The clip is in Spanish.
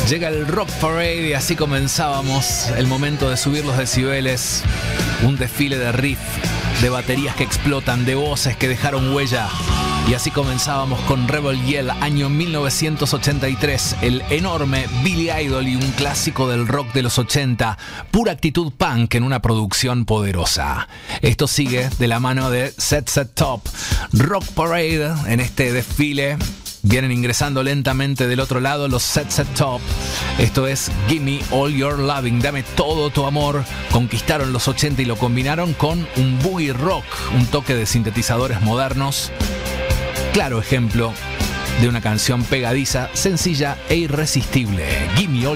Llega el Rock Parade y así comenzábamos el momento de subir los decibeles. Un desfile de riff, de baterías que explotan, de voces que dejaron huella. Y así comenzábamos con Rebel Yell, año 1983, el enorme Billy Idol y un clásico del rock de los 80, pura actitud punk en una producción poderosa. Esto sigue de la mano de Set Set Top, Rock Parade en este desfile. Vienen ingresando lentamente del otro lado los Set Set Top. Esto es Gimme All Your Loving, dame todo tu amor. Conquistaron los 80 y lo combinaron con un boogie rock, un toque de sintetizadores modernos. Claro ejemplo de una canción pegadiza, sencilla e irresistible. Gimme All